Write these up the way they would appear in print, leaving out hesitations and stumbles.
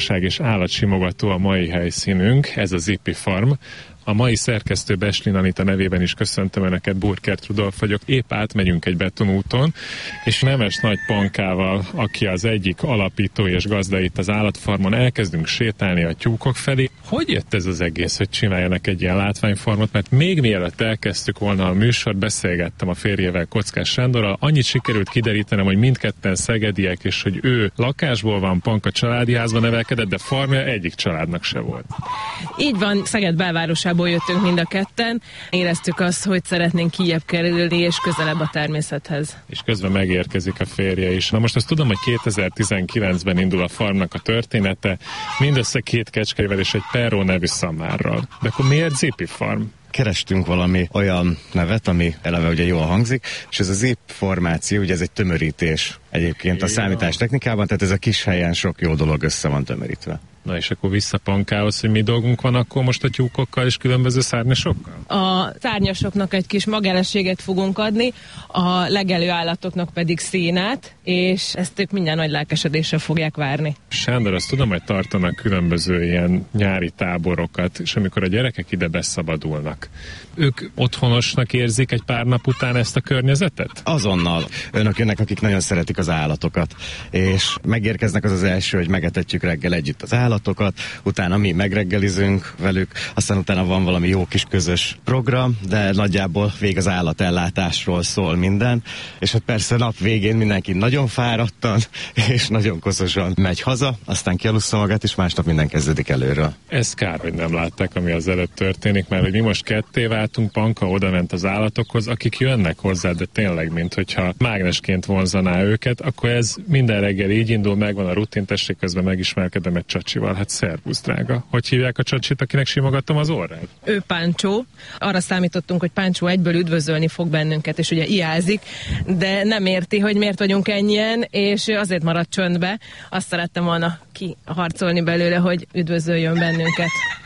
és állatsimogató a mai helyszínünk, ez az Zippy Farm. A mai szerkesztő Beslin Anita nevében is köszöntöm Önöket, Burkert Rudolf vagyok. Épp átmegyünk egy betonúton, és Nemes Nagy Pankával, aki az egyik alapító és gazda itt az állatfarmon, elkezdünk sétálni a tyúkok felé. Hogy jött ez az egész, hogy csináljanak egy ilyen látványfarmot? Mert még mielőtt elkezdtük volna a műsort, beszélgettem a férjével, Kockás Sándorral. Annyit sikerült kiderítenem, hogy mindketten szegediek, és hogy ő lakásból van, Panka családi házban nevelkedett, de farmja egyik családnak se volt. Így van, Szeged belvárosából jöttünk mind a ketten. Éreztük azt, hogy szeretnénk kijebb kerülni és közelebb a természethez. És közben megérkezik a férje is. Na most azt tudom, hogy 2019-ben indul a farmnak a története, mindössze 2 kecskével és egy Perro nevű szamárral. De akkor miért Zippy Farm? Kerestünk valami olyan nevet, ami eleve ugye jól hangzik, és ez a Zip formáció, ugye ez egy tömörítés egyébként a számítástechnikában, tehát ez a kis helyen sok jó dolog össze van tömörítve. Na és akkor vissza Pankához, hogy mi dolgunk van akkor most a tyúkokkal és különböző szárnyasokkal? A szárnyasoknak egy kis magelességet fogunk adni, a legelő állatoknak pedig szénát, és ezt ők minden nagy lelkesedéssel fogják várni. Sándor, azt tudom, hogy tartanak különböző ilyen nyári táborokat, és amikor a gyerekek ide beszabadulnak, ők otthonosnak érzik egy pár nap után ezt a környezetet? Azonnal. Önök jönnek, akik nagyon szeretik az állatokat, és megérkeznek az első, hogy megetetjük reggel együtt az állatokat, utána mi megreggelizünk velük, aztán utána van valami jó kis közös program, de nagyjából vég az állatellátásról szól minden, és hát persze nap végén mindenki nagyon fáradtan, és nagyon koszosan megy haza, aztán kialussza magát, és másnap minden kezdődik előről. Ez kár, hogy nem látták, ami az előtt történik, mert hogy mi most ketté váltunk, Panka odament az állatokhoz, akik jönnek hozzá, de tényleg, mint hogyha mágnesként vonzaná őket, akkor ez minden reggel így indul, megvan a rutin, tessék, közben megismerkedem egy csacsival. Hát szervusz, drága. Hogy hívják a csacsit, akinek simogatom az orrát? Ő Páncsó. Arra számítottunk, hogy Páncsó egyből üdvözölni fog bennünket, és ugye ijázik, de nem érti, hogy miért vagyunk ennyien, és azért maradt csöndbe. Azt szerettem volna kiharcolni belőle, hogy üdvözöljön bennünket.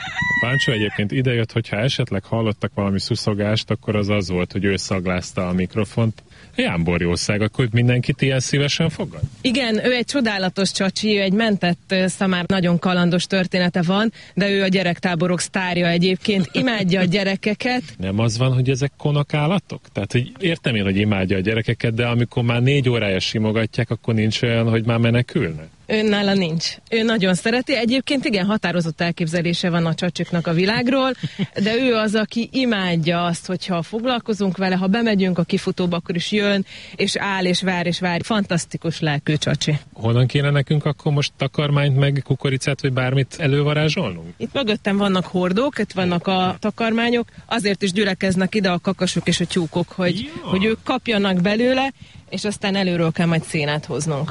A Páncsó egyébként idejött, hogyha esetleg hallottak valami szuszogást, akkor az volt, hogy ő szaglázta a mikrofont. Jámborjószág, akkor mindenkit ilyen szívesen fogad? Igen, ő egy csodálatos csacsi, ő egy mentett szamár, nagyon kalandos története van, de ő a gyerektáborok sztárja egyébként, imádja a gyerekeket. Nem az van, hogy ezek konokállatok? Tehát, hogy értem én, hogy imádja a gyerekeket, de amikor már 4 órája simogatják, akkor nincs olyan, hogy már menekülnek? Nála nincs. Ő nagyon szereti. Egyébként igen, határozott elképzelése van a csacsiknak a világról, de ő az, aki imádja azt, hogyha foglalkozunk vele, ha bemegyünk a kifutóba, akkor is jön, és áll, és vár. Fantasztikus lelkű csacsi. Honnan kéne nekünk akkor most takarmányt, meg kukoricát, vagy bármit elővarázsolnunk? Itt mögöttem vannak hordók, itt vannak a takarmányok, azért is gyülekeznek ide a kakasok és a tyúkok, hogy ők kapjanak belőle, és aztán előről kell majd szénát hoznunk.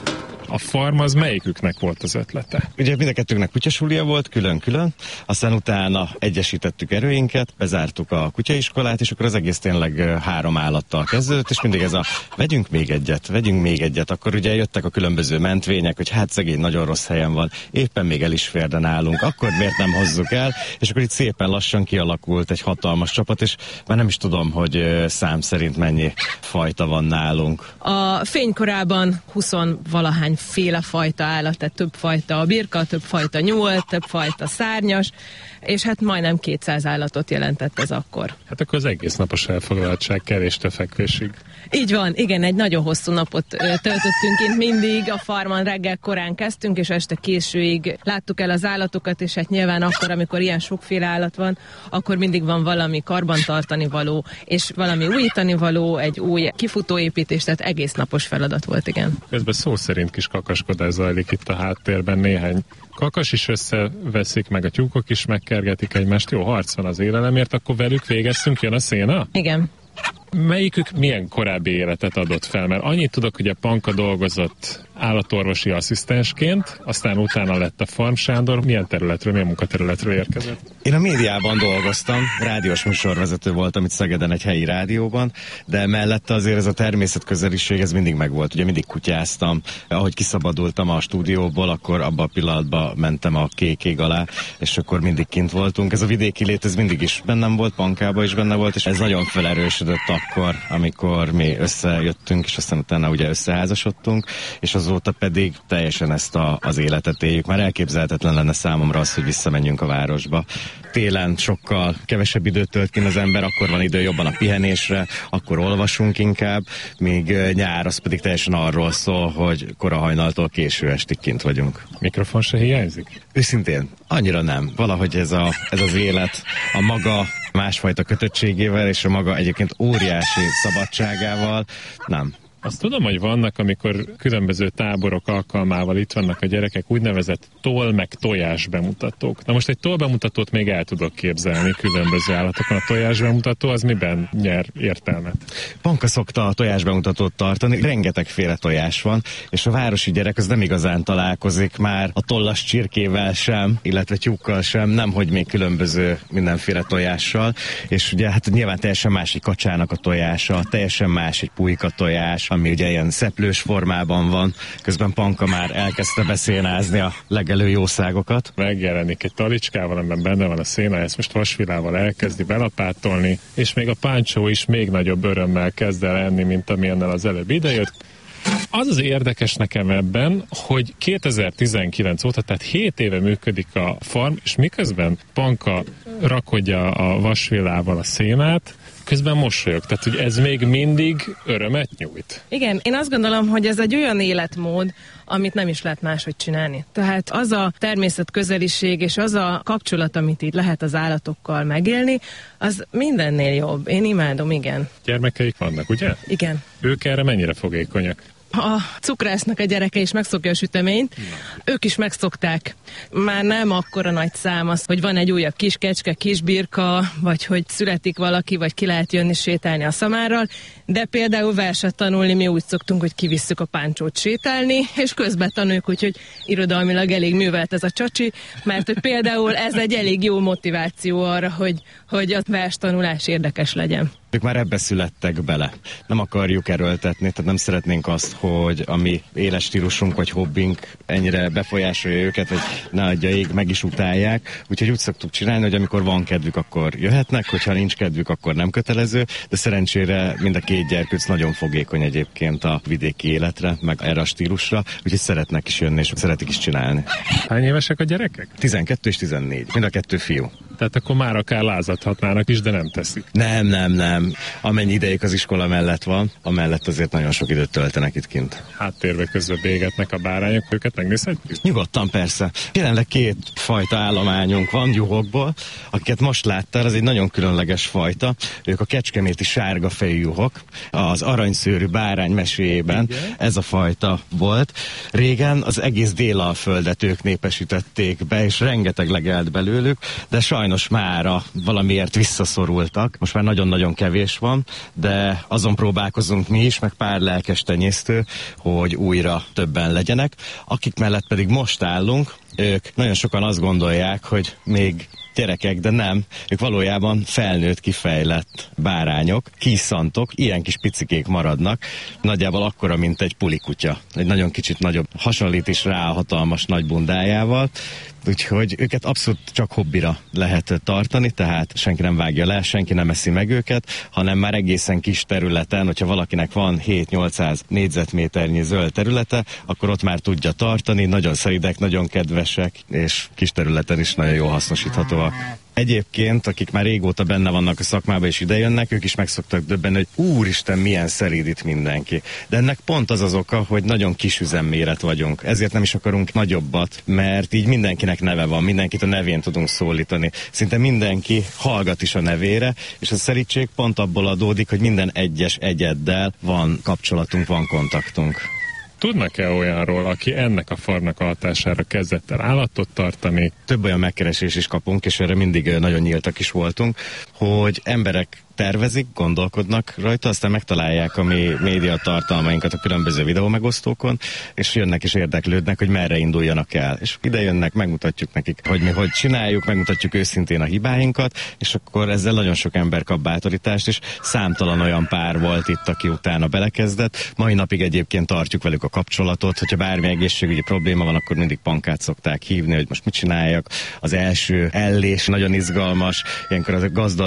A farm az melyiküknek volt az ötlete? Ugye mind a kettőnknek kutyasúlia volt, külön-külön, aztán utána egyesítettük erőinket, bezártuk a kutyaiskolát, és akkor az egész tényleg 3 állattal kezdődött, és mindig ez a vegyünk még egyet, akkor ugye jöttek a különböző mentvények, hogy hát szegény nagyon rossz helyen van, éppen még el is férne nálunk, akkor miért nem hozzuk el, és akkor itt szépen lassan kialakult egy hatalmas csapat, és már nem is tudom, hogy szám szerint mennyi fajta van nálunk. A fénykorában 20-valahány féle fajta állat, tehát több fajta birka, több fajta nyúl, több fajta szárnyas, és hát majdnem 200 állatot jelentett ez akkor. Hát akkor az egész napos elfoglaltság kevéstől fekvésig. Így van, igen, egy nagyon hosszú napot töltöttünk itt mindig, a farmon reggel korán kezdtünk, és este későig láttuk el az állatokat, és hát nyilván akkor, amikor ilyen sokféle állat van, akkor mindig van valami karbantartani való, és valami újítani való, egy új kifutóépítés, tehát egész napos feladat volt, igen. Közben szó szerint kis kakaskodás zajlik itt a háttérben, néhány kakas is összeveszik, meg a tyúkok is megkergetik egymást. Jó, harc van az élelemért, akkor velük végeztünk, jön a széna? Igen. Melyikük milyen korábbi életet adott fel? Mert annyit tudok, hogy a Panka dolgozott állatorvosi asszisztensként, aztán utána lett a Farm. Sándor milyen munkaterületről érkezett? Én a médiában dolgoztam, rádiós műsorvezető voltam itt Szegeden egy helyi rádióban, de mellette azért ez a természetközeliség, ez mindig megvolt. Ugye mindig kutyáztam, ahogy kiszabadultam a stúdióból, akkor abban a pillanatban mentem a kék ég alá, és akkor mindig kint voltunk. Ez a vidéki lét, ez mindig is bennem volt, Pankában is benne volt, és ez nagyon felerősödött a akkor, amikor mi összejöttünk, és aztán utána ugye összeházasodtunk, és azóta pedig teljesen ezt az életet éljük. Már elképzelhetetlen lenne számomra az, hogy visszamenjünk a városba. Télen sokkal kevesebb időt tölt ki az ember, akkor van idő jobban a pihenésre, akkor olvasunk inkább, míg nyár az pedig teljesen arról szól, hogy kora hajnaltól késő estig kint vagyunk. Mikrofon se hiányzik? Őszintén, annyira nem. Valahogy ez az élet a maga másfajta kötöttségével és a maga egyébként óriási szabadságával nem. Azt tudom, hogy vannak, amikor különböző táborok alkalmával itt vannak a gyerekek, úgynevezett toll meg tojás bemutatók. Na most egy toll bemutatót még el tudok képzelni különböző állatokon. A tojás bemutató az miben nyer értelmet? Panka szokta a tojás bemutatót tartani, rengetegféle tojás van, és a városi gyerek az nem igazán találkozik már a tollas csirkével sem, illetve tyúkkal sem, nemhogy még különböző mindenféle tojással, és ugye hát nyilván teljesen más egy kacsának a tojása, teljesen más egy pulyka tojás, ami ugye ilyen szeplős formában van. Közben Panka már elkezdte beszénázni a legelő jószágokat. Megjelenik egy talicskával, amiben benne van a széna, ezt most vasvilával elkezdi belapátolni, és még a Páncsó is még nagyobb örömmel kezd el enni, mint amilyennel az előbb idejött. Az érdekes nekem ebben, hogy 2019 óta, tehát 7 éve működik a farm, és miközben Panka rakodja a vasvilával a szénát, közben mosolyog. Tehát, hogy ez még mindig örömet nyújt. Igen, én azt gondolom, hogy ez egy olyan életmód, amit nem is lehet máshogy csinálni. Tehát az a természetközeliség és az a kapcsolat, amit így lehet az állatokkal megélni, az mindennél jobb. Én imádom, igen. Gyermekeik vannak, ugye? Igen. Ők erre mennyire fogékonyak? A cukrásznak a gyereke is megszokja a süteményt, ők is megszokták. Már nem akkora nagy szám az, hogy van egy újabb kis kecske, kis birka, vagy hogy születik valaki, vagy ki lehet jönni sétálni a szamárral, de például verset tanulni mi úgy szoktunk, hogy kivisszük a Páncsót sétálni, és közben tanuljuk, úgyhogy irodalmilag elég művelt ez a csacsi, mert hogy például ez egy elég jó motiváció arra, hogy a verstanulás érdekes legyen. Ők már ebbe születtek bele. Nem akarjuk erőltetni, tehát nem szeretnénk azt, hogy a mi éles stílusunk vagy hobbink ennyire befolyásolja őket, vagy ne adja ég, meg is utálják. Úgyhogy úgy szoktuk csinálni, hogy amikor van kedvük, akkor jöhetnek, hogyha nincs kedvük, akkor nem kötelező, de szerencsére mind a két gyerkőc nagyon fogékony egyébként a vidéki életre, meg erre a stílusra, úgyhogy szeretnek is jönni, és szeretik is csinálni. Hány évesek a gyerekek? 12 és 14. Mind a kettő fiú. Tehát akkor már akár lázadhatnának is, de nem teszik. Nem. Amennyi ideig az iskola mellett van, amellett azért nagyon sok időt töltenek itt kint. Háttérbe közben bégetnek a bárányok, őket megnézhetjük? Nyugodtan, persze. Jelenleg 2 fajta állományunk van juhokból, akiket most láttál, ez egy nagyon különleges fajta. Ők a kecskeméti sárga fejű juhok. Az aranyszőrű bárány meséjében ez a fajta volt. Régen az egész Délalföldet ők népesítették be, és rengeteg legelt belőlük, de sajnos mára valamiért visszaszorultak. Most már nagyon-nagyon kevés van, de azon próbálkozunk mi is, meg pár lelkes tenyésztő, hogy újra többen legyenek. Akik mellett pedig most állunk, ők nagyon sokan azt gondolják, hogy még gyerekek, de nem. Ők valójában felnőtt, kifejlett bárányok, kiszantok, ilyen kis picikék maradnak, nagyjából akkora, mint egy pulikutya. Egy nagyon kicsit nagyobb, hasonlít is rá a hatalmas nagy bundájával, úgyhogy őket abszolút csak hobbira lehet tartani, tehát senki nem vágja le, senki nem eszi meg őket, hanem már egészen kis területen, hogyha valakinek van 7-800 négyzetméternyi zöld területe, akkor ott már tudja tartani, nagyon szelidek, nagyon kedvesek, és kis területen is nagyon jól hasznosíthatóak. Egyébként, akik már régóta benne vannak a szakmában és idejönnek, ők is meg szoktak döbbenni, hogy úristen, milyen szelíd itt mindenki. De ennek pont az az oka, hogy nagyon kis üzemméret vagyunk. Ezért nem is akarunk nagyobbat, mert így mindenkinek neve van, mindenkit a nevén tudunk szólítani. Szinte mindenki hallgat is a nevére, és a szelídség pont abból adódik, hogy minden egyes egyeddel van kapcsolatunk, van kontaktunk. Tudnak-e olyanról, aki ennek a farmnak a hatására kezdett el állatot tartani? Több olyan megkeresés is kapunk, és erre mindig nagyon nyíltak is voltunk, hogy emberek tervezik, gondolkodnak rajta, aztán megtalálják a mi média tartalmainkat a különböző videómegosztókon, és jönnek és érdeklődnek, hogy merre induljanak el. És ide jönnek, megmutatjuk nekik, hogy mi hogy csináljuk, megmutatjuk őszintén a hibáinkat, és akkor ezzel nagyon sok ember kap bátorítást, és számtalan olyan pár volt itt, aki utána belekezdett. Mai napig egyébként tartjuk velük a kapcsolatot, hogyha bármi egészségügyi probléma van, akkor mindig Pankát szokták hívni, hogy most mit csináljak. Az első ellés nagyon izgalmas, ilyenkor a gazda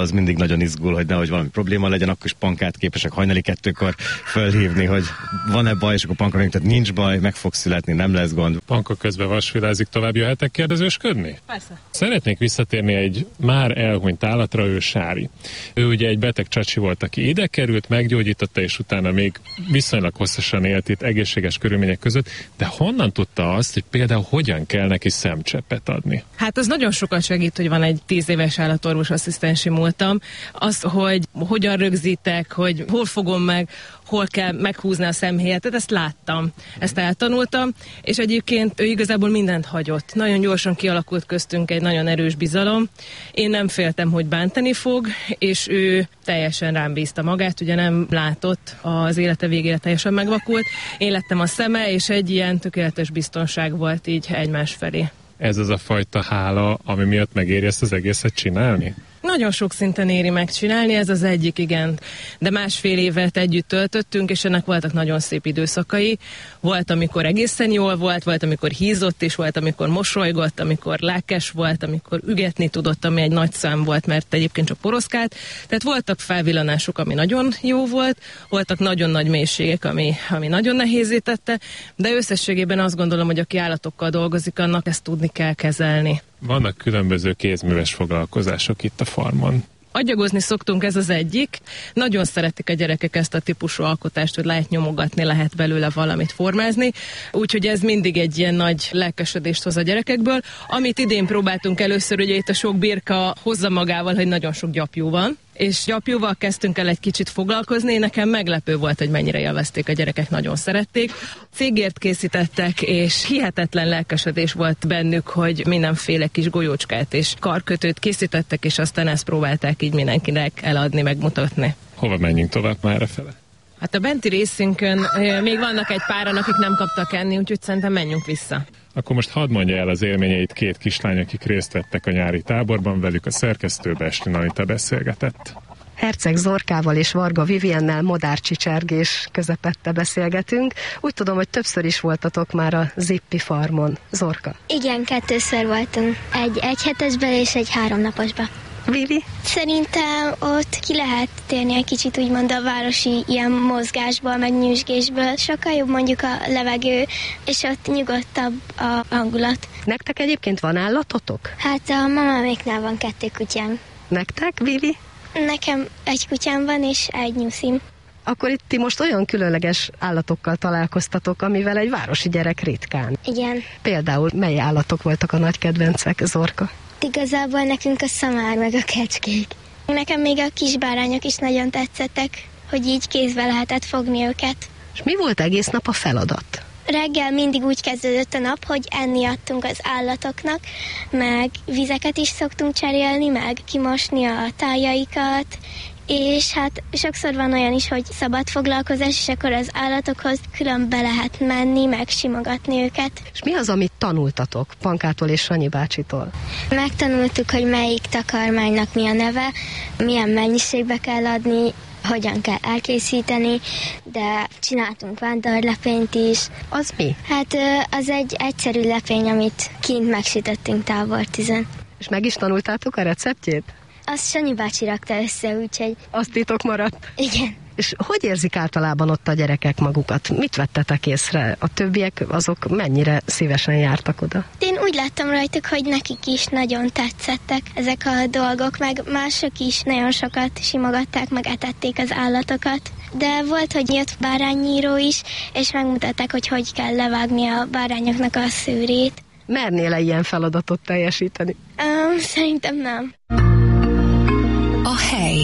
az mindig nagyon izgul, hogy nehogy valami probléma legyen, akkor is Pankát képesek hajnali 2-kor fölhívni, hogy van-e baj, és akkor Panka mondja, tehát nincs baj, meg fog születni, nem lesz gond. Panka közben vasvilázik, tovább jöhetek kérdezősködni? Persze. Szeretnék visszatérni egy már elhunyt állatra, ő Sári. Ő ugye egy beteg csacsi volt, aki ide került, meggyógyította, és utána még viszonylag hosszasan élt itt egészséges körülmények között, de honnan tudta azt, hogy például hogyan kell neki szemcseppet adni? Hát az nagyon sokat segít, hogy van egy 10 éves állatorvos asszisztensi múltam. Az, hogy hogyan rögzítek, hogy hol fogom meg, hol kell meghúzni a szemhéjat, ezt láttam, ezt eltanultam, és egyébként ő igazából mindent hagyott. Nagyon gyorsan kialakult köztünk egy nagyon erős bizalom. Én nem féltem, hogy bántani fog, és ő teljesen rám bízta magát, ugye nem látott, az élete végére teljesen megvakult. Én lettem a szeme, és egy ilyen tökéletes biztonság volt így egymás felé. Ez az a fajta hála, ami miatt megéri ezt az egészet csinálni? Nagyon sok szinten éri megcsinálni, ez az egyik, igen. De 1,5 évet együtt töltöttünk, és ennek voltak nagyon szép időszakai. Volt, amikor egészen jól volt, amikor hízott, és volt, amikor mosolygott, amikor lelkes volt, amikor ügetni tudott, ami egy nagy szám volt, mert egyébként csak poroszkált. Tehát voltak felvillanások, ami nagyon jó volt, voltak nagyon nagy mélységek, ami nagyon nehézé tette, de összességében azt gondolom, hogy aki állatokkal dolgozik, annak ezt tudni kell kezelni. Vannak különböző kézműves foglalkozások itt a farmon. Agyagozni szoktunk, ez az egyik. Nagyon szeretik a gyerekek ezt a típusú alkotást, hogy lehet nyomogatni, lehet belőle valamit formázni. Úgyhogy ez mindig egy ilyen nagy lelkesedést hoz a gyerekekből. Amit idén próbáltunk először, ugye itt a sok birka hozza magával, hogy nagyon sok gyapjú van. És gyapjúval kezdtünk el egy kicsit foglalkozni, nekem meglepő volt, hogy mennyire élvezték a gyerekek, nagyon szerették. Cégért készítettek, és hihetetlen lelkesedés volt bennük, hogy mindenféle kis golyócskát és karkötőt készítettek, és aztán ezt próbálták így mindenkinek eladni, megmutatni. Hova menjünk tovább már errefele? Hát a benti részünkön még vannak egy páran, akik nem kaptak enni, úgyhogy szerintem menjünk vissza. Akkor most hadd mondja el az élményeit 2 kislány, akik részt vettek a nyári táborban, velük a szerkesztő Beslin Anita beszélgetett. Herceg Zorkával és Varga Viviennel modárcsicsergés közepette beszélgetünk. Úgy tudom, hogy többször is voltatok már a Zippi farmon. Zorka? Igen, 2-ször voltunk. Egy 1 hetesben és egy 3 naposban. Vivi? Szerintem ott ki lehet térni egy kicsit úgymond a városi ilyen mozgásból, meg nyüzsgésből. Sokkal jobb mondjuk a levegő, és ott nyugodtabb a hangulat. Nektek egyébként van állatotok? Hát a mamáméknál van 2 kutyám. Nektek, Vivi? Nekem 1 kutyám van, és 1 nyuszim. Akkor itt ti most olyan különleges állatokkal találkoztatok, amivel egy városi gyerek ritkán. Igen. Például mely állatok voltak a nagy kedvencek, Zorka? Igazából nekünk a szamár meg a kecskék. Nekem még a kis bárányok is nagyon tetszettek, hogy így kézbe lehetett fogni őket. És mi volt egész nap a feladat? Reggel mindig úgy kezdődött a nap, hogy enni adtunk az állatoknak, meg vizeket is szoktunk cserélni, meg kimosni a tájaikat, és hát sokszor van olyan is, hogy szabad foglalkozás, és akkor az állatokhoz külön be lehet menni, meg simogatni őket. És mi az, amit tanultatok Pankától és Sanyi bácsitól? Megtanultuk, hogy melyik takarmánynak mi a neve, milyen mennyiségbe kell adni, hogyan kell elkészíteni, de csináltunk vándorlepényt is. Az mi? Hát az egy egyszerű lepény, amit kint megsütöttünk tábortüzön. És meg is tanultátok a receptjét? Azt Sanyi bácsi rakta össze, úgyhogy... Az titok maradt? Igen. És hogy érzik általában ott a gyerekek magukat? Mit vettetek észre? A többiek azok mennyire szívesen jártak oda? Én úgy láttam rajtuk, hogy nekik is nagyon tetszettek ezek a dolgok, meg mások is nagyon sokat simogatták, meg etették az állatokat. De volt, hogy jött báránynyíró is, és megmutatták, hogy kell levágni a bárányoknak a szőrét. Mernél-e ilyen feladatot teljesíteni? Szerintem nem. A hely.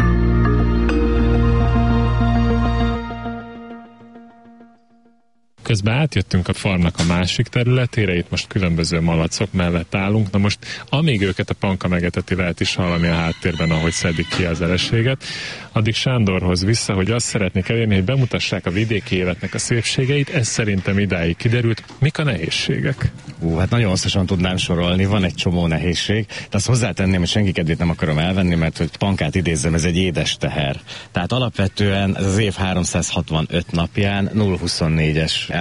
Közben átjöttünk a farmnak a másik területére, itt most különböző malacok mellett állunk. Na most, amíg őket a Panka megeteti, lehet is hallani a háttérben, ahogy szedik ki az eleséget, addig Sándorhoz vissza, hogy azt szeretnék elérni, hogy bemutassák a vidéki életnek a szépségeit. Ez szerintem idáig kiderült. Mik a nehézségek? Hát nagyon hosszasan tudnám sorolni, van egy csomó nehézség, de azt hozzátenném, hogy senki kedvét nem akarom elvenni, mert hogy Pankát idézzem, ez egy édes teher. Tehát alapvetően ez az év 365 napján 0-24-es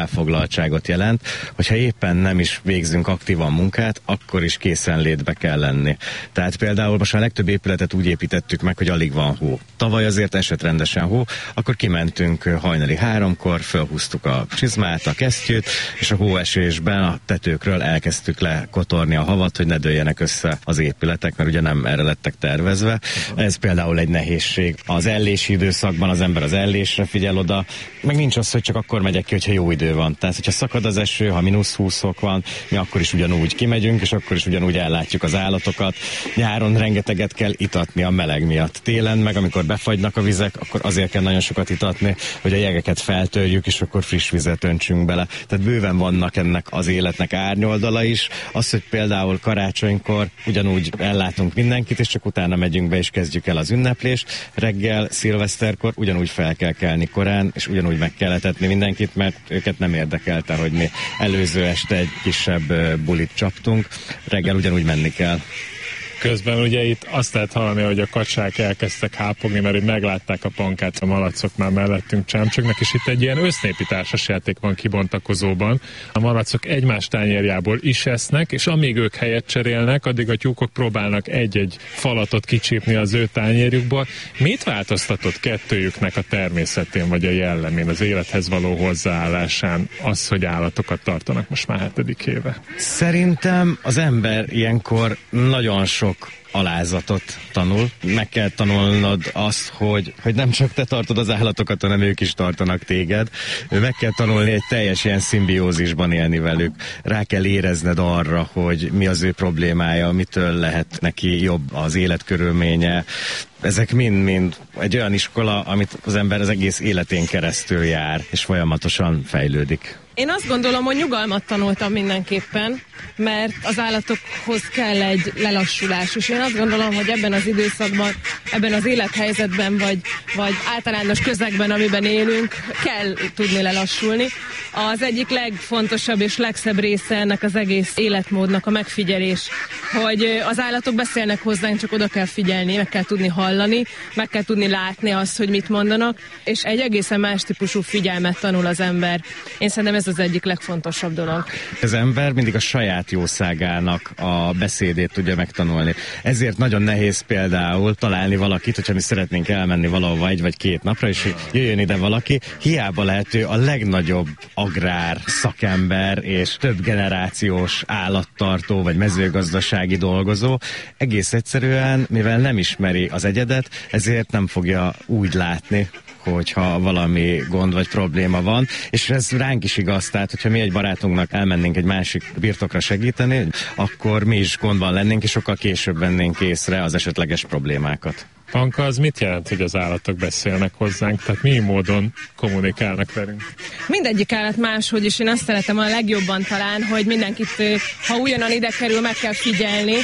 elfoglaltságot jelent, hogyha éppen nem is végzünk aktívan munkát, akkor is készenlétbe kell lenni. Tehát például most a legtöbb épületet úgy építettük meg, hogy alig van hó. Tavaly azért esett rendesen hó, akkor kimentünk hajnali 3-kor, fölhúztuk a csizmát, a kesztyűt, és a hóesésben a tetőkről elkezdtük lekotorni a havat, hogy ne dőljenek össze az épületek, mert ugye nem erre lettek tervezve. Ez például egy nehézség. Az ellési időszakban az ember az ellésre figyel oda, meg nincs az, hogy csak akkor megyek ki, hogyha jó idő van. Tehát, hogyha szakad az eső, ha -20 fok van, mi akkor is ugyanúgy kimegyünk, és akkor is ugyanúgy ellátjuk az állatokat. Nyáron rengeteget kell itatni a meleg miatt. Télen meg, amikor befagynak a vizek, akkor azért kell nagyon sokat itatni, hogy a jegeket feltörjük, és akkor friss vizet öntsünk bele. Tehát bőven vannak ennek az életnek árnyoldala is. Az, hogy például karácsonykor ugyanúgy ellátunk mindenkit, és csak utána megyünk be, és kezdjük el az ünneplést. Reggel, szilveszterkor ugyanúgy fel kell kelni korán, és ugyanúgy meg kell etetni mindenkit, mert őket nem érdekelte, hogy mi előző este egy kisebb bulit csaptunk. Reggel ugyanúgy menni kell. Közben ugye itt azt lehet hallani, hogy a kacsák elkezdtek hápogni, mert hogy meglátták a pankát, a malacok már mellettünk csámcsognak, és itt egy ilyen össznépi társasjáték van kibontakozóban. A malacok egymás tányérjából is esznek, és amíg ők helyet cserélnek, addig a tyúkok próbálnak egy-egy falatot kicsípni az ő tányérjukból. Mit változtatott kettőjüknek a természetén, vagy a jellemén, az élethez való hozzáállásán az, hogy állatokat tartanak most már 7. éve? Szerintem az ember ilyenkor nagyon sok alázatot tanul. Meg kell tanulnod azt, hogy nem csak te tartod az állatokat, hanem ők is tartanak téged. Meg kell tanulni egy teljes ilyen szimbiózisban élni velük. Rá kell érezned arra, hogy mi az ő problémája, mitől lehet neki jobb az életkörülménye. Ezek mind-mind egy olyan iskola, amit az ember az egész életén keresztül jár, és folyamatosan fejlődik. Én azt gondolom, hogy nyugalmat tanultam mindenképpen, mert az állatokhoz kell egy lelassulás, és én azt gondolom, hogy ebben az időszakban, ebben az élethelyzetben, vagy általános közegben, amiben élünk, kell tudni lelassulni. Az egyik legfontosabb és legszebb része ennek az egész életmódnak a megfigyelés, hogy az állatok beszélnek hozzánk, csak oda kell figyelni, meg kell tudni hallani, meg kell tudni látni azt, hogy mit mondanak, és egy egészen más típusú figyelmet tanul az ember. Én szerintem ez az egyik legfontosabb dolog. Az ember mindig a saját jószágának a beszédét tudja megtanulni. Ezért nagyon nehéz például találni valakit, hogyha mi szeretnénk elmenni valahova 1 vagy 2 napra, és jöjjön ide valaki, hiába lehet ő a legnagyobb agrár szakember és több generációs állattartó vagy mezőgazdasági dolgozó. Egész egyszerűen, mivel nem ismeri az egyedet, ezért nem fogja úgy látni, hogyha valami gond vagy probléma van, és ez ránk is igaz, tehát hogyha mi egy barátunknak elmennénk egy másik birtokra segíteni, akkor mi is gondban lennénk, és sokkal később vennénk észre az esetleges problémákat. Panka, az mit jelent, hogy az állatok beszélnek hozzánk? Tehát milyen módon kommunikálnak velünk? Mindegyik állat máshogy, és én azt szeretem a legjobban talán, hogy mindenkit, ha újonnan ide kerül, meg kell figyelni.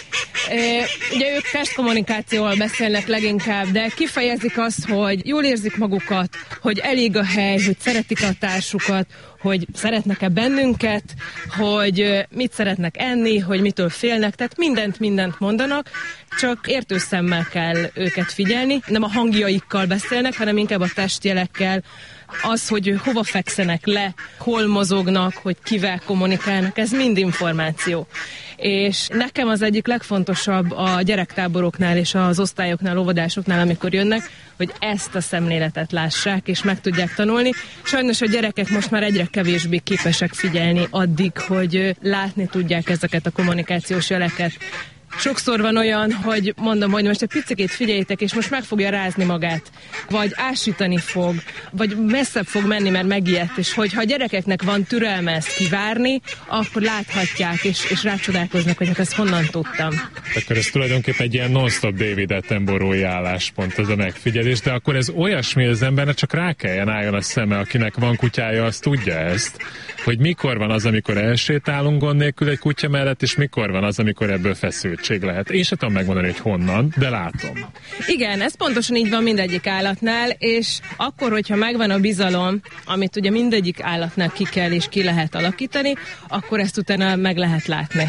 Ugye ők testkommunikációval beszélnek leginkább, de kifejezik azt, hogy jól érzik magukat, hogy elég a hely, hogy szeretik a társukat, hogy szeretnek-e bennünket, hogy mit szeretnek enni, hogy mitől félnek, tehát mindent mondanak, csak értő szemmel kell őket figyelni, nem a hangjaikkal beszélnek, hanem inkább a testjelekkel, az, hogy hova fekszenek le, hol mozognak, hogy kivel kommunikálnak, ez mind információ. És nekem az egyik legfontosabb a gyerektáboroknál és az osztályoknál, óvodásoknál, amikor jönnek, hogy ezt a szemléletet lássák és meg tudják tanulni. Sajnos a gyerekek most már egyre kevésbé képesek figyelni addig, hogy látni tudják ezeket a kommunikációs jeleket. Sokszor van olyan, hogy mondom, hogy most egy picikét figyeljétek, és most meg fogja rázni magát, vagy ásítani fog, vagy messzebb fog menni, mert megijedt, és hogyha a gyerekeknek van türelme ezt kivárni, akkor láthatják, és rácsodálkoznak, hogy hát ezt honnan tudtam. Akkor ez tulajdonképpen egy ilyen non-stop David Attenborough-i álláspont, az a megfigyelés, de akkor ez olyasmi, hogy az embernek csak rá kelljen álljon a szeme, akinek van kutyája, az tudja ezt, hogy mikor van az, amikor elsétálunk gond nélkül egy kutya mellett, és mikor van az, amikor ebből feszültség lehet. Én sem tudom megmondani, hogy honnan, de látom. Igen, ez pontosan így van mindegyik állatnál, és akkor, hogyha megvan a bizalom, amit ugye mindegyik állatnál ki kell és ki lehet alakítani, akkor ezt utána meg lehet látni.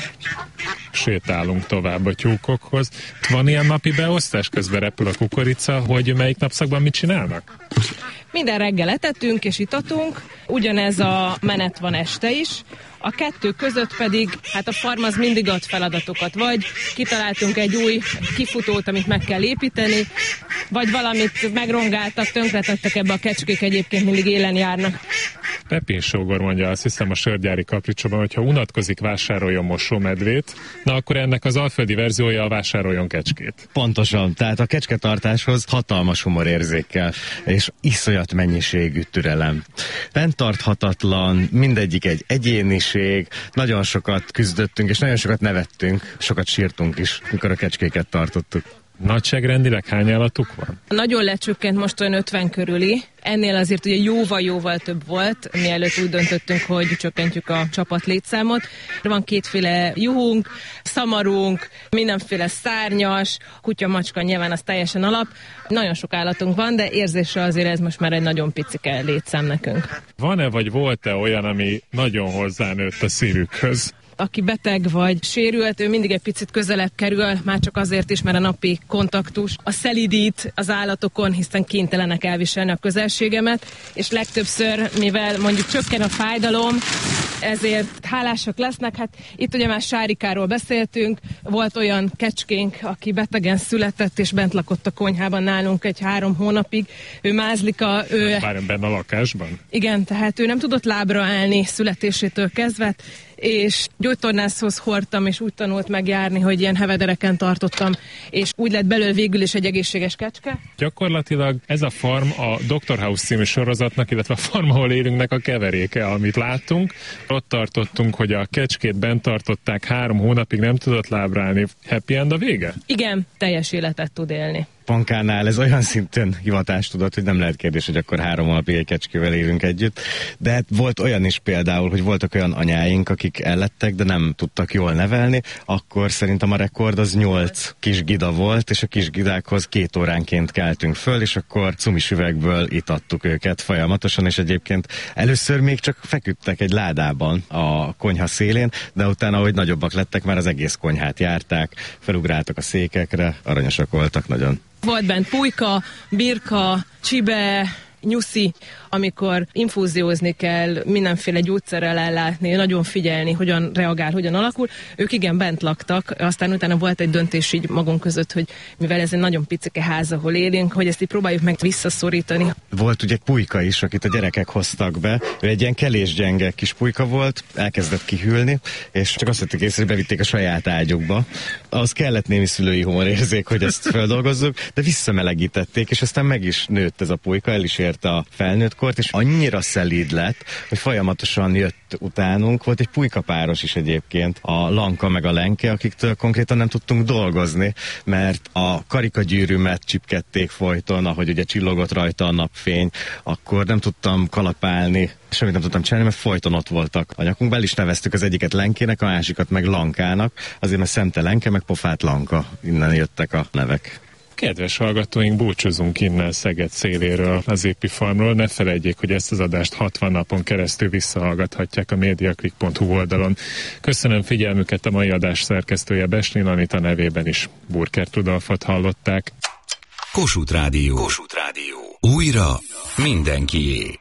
Sétálunk tovább a tyúkokhoz. Van ilyen napi beosztás, közben repül a kukorica, hogy melyik napszakban mit csinálnak? Minden reggel etetünk és itatunk, ugyanez a menet van este is. A kettő között pedig, hát a farm az mindig ad feladatokat, vagy kitaláltunk egy új kifutót, amit meg kell építeni, vagy valamit megrongáltak, tönkretettek, ebbe a kecskék egyébként mindig élen járnak. Pepin sógor mondja, azt hiszem a sörgyári kapricsóban, hogyha unatkozik, vásároljon mosómedvét, na akkor ennek az alföldi verziója a vásároljon kecskét. Pontosan, tehát a kecsketartáshoz hatalmas humorérzékkel, és iszonyat mennyiségű türelem. Fenntarthatatlan, mindegyik egy egyéniség, nagyon sokat küzdöttünk, és nagyon sokat nevettünk, sokat sírtunk is, mikor a kecskéket tartottuk. Nagyságrendileg hány állatuk van? Nagyon lecsökkent, most olyan 50 körüli. Ennél azért ugye jóval több volt, mielőtt úgy döntöttünk, hogy csökkentjük a csapat létszámot. Van kétféle juhunk, szamarunk, mindenféle szárnyas, kutya, macska, nyilván az teljesen alap. Nagyon sok állatunk van, de érzésre azért ez most már egy nagyon picike létszám nekünk. Van-e vagy volt-e olyan, ami nagyon hozzánőtt a szívükhöz? Aki beteg vagy sérült, ő mindig egy picit közelebb kerül, már csak azért is, mert a napi kontaktus a szelídít az állatokon, hiszen kénytelenek elviselni a közelségemet, és legtöbbször, mivel mondjuk csökken a fájdalom, ezért hálásak lesznek. Hát itt ugye már Sárikáról beszéltünk, volt olyan kecskénk, aki betegen született, és bent lakott a konyhában nálunk egy 3 hónapig. Ő Mázlika, Várjon, benne a lakásban? Igen, tehát ő nem tudott lábra állni születésétől kezdve, és gyógytornászhoz hordtam, és úgy tanult megjárni, hogy ilyen hevedereken tartottam, és úgy lett belőle végül is egy egészséges kecske. Gyakorlatilag ez a farm a Dr. House című sorozatnak, illetve a Farm, ahol élünknek a keveréke, amit láttunk. Ott tartottunk, hogy a kecskét bent tartották 3 hónapig, nem tudott lábra állni. Happy end a vége? Igen, teljes életet tud élni. Pankánál ez olyan szinten hivatást tudott, hogy nem lehet kérdés, hogy akkor 3 hónapig egy kecskével élünk együtt. De hát volt olyan is például, hogy voltak olyan anyáink, akik ellettek, de nem tudtak jól nevelni, akkor szerintem a rekord az 8 kis gida volt, és a kis gidákhoz 2 óránként keltünk föl, és akkor cumis üvegből itattuk őket folyamatosan, és egyébként először még csak feküdtek egy ládában a konyha szélén, de utána, ahogy nagyobbak lettek, már az egész konyhát járták, felugráltak a székekre, aranyosak voltak nagyon. Volt bent pulyka, birka, csibe, nyuszi, amikor infúziózni kell, mindenféle gyógyszerrel ellátni, nagyon figyelni, hogyan reagál, hogyan alakul. Ők igen bent laktak, aztán utána volt egy döntés így magunk között, hogy mivel ez egy nagyon picike ház, ahol élünk, hogy ezt így próbáljuk meg visszaszorítani. Volt ugye pulyka is, akit a gyerekek hoztak be. Ő egy ilyen kelésgyenge kis pulyka volt, elkezdett kihűlni, és csak azt vettük észre, hogy bevitték a saját ágyukba. Az kellett némi szülői humorérzék, hogy ezt feldolgozzuk, de visszamelegítették, és aztán meg is nőtt ez a pulyka, el is érte a felnőtt kort, és annyira szelíd lett, hogy folyamatosan jött utánunk. Volt egy pulykapáros is egyébként, a Lanka meg a Lenke, akiktől konkrétan nem tudtunk dolgozni, mert a karikagyűrűmet csipkedték folyton, ahogy ugye csillogott rajta a napfény, akkor nem tudtam kalapálni, semmit nem tudtam csinálni, mert folyton ott voltak a nyakunkban. El is neveztük az egyiket Lenkének, a másikat meg Lankának, azért mert Szemte Lenke, meg Pofát Lanka, innen jöttek a nevek. Kedves hallgatóink, búcsúzunk innen Szeged széléről, az Éppi Farmról. Ne felejtjék, hogy ezt az adást 60 napon keresztül visszahallgathatják a mediaclick.hu oldalon. Köszönöm figyelmüket, a mai adás szerkesztője Beslin Anita nevében is Burkert Rudolfot hallották. Kossuth Rádió. Újra mindenkié.